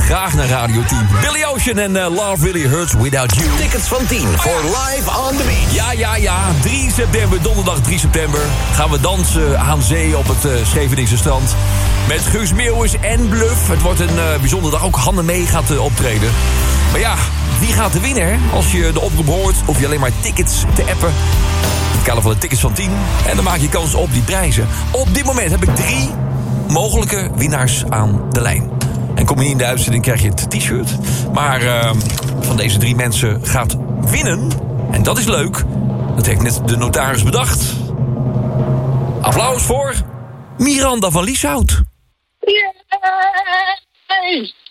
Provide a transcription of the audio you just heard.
graag naar Radio 10. Billy Ocean en Love Really Hurts Without You. Tickets van 10 voor Live on the Beach. Ja. 3 september, donderdag 3 september... gaan we dansen aan zee op het Scheveningse strand. Met Guus Meeuwis en Bluff. Het wordt een bijzondere dag. Ook Hanne Mee gaat optreden. Maar ja, wie gaat er winnen, hè? Als je de oproep hoort, hoef je alleen maar tickets te appen. In het kader van de tickets van 10. En dan maak je kans op die prijzen. Op dit moment heb ik 3 mogelijke winnaars aan de lijn. En kom je in de uitzending, krijg je het t-shirt. Maar van deze 3 mensen gaat winnen. En dat is leuk. Dat heeft net de notaris bedacht. Applaus voor Miranda van Lieshout. Yay!